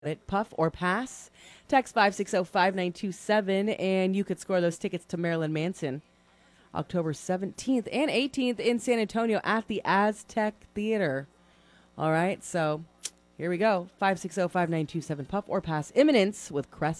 it, Puff or Pass. Text 560-5927, and you could score those tickets to Marilyn Manson October 17th and 18th in San Antonio at the Aztec Theater. All right, so here we go. 560-5927, Puff or Pass. Imminence with Crest